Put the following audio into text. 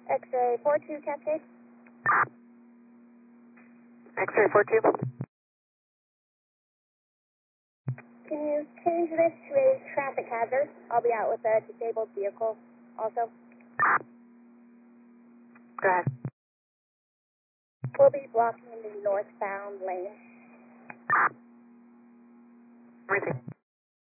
X-ray 42 Cascade. X-ray 42. Can you change this to a traffic hazard? I'll be out with a disabled vehicle also. Go ahead. We'll be blocking the northbound lane. Everything.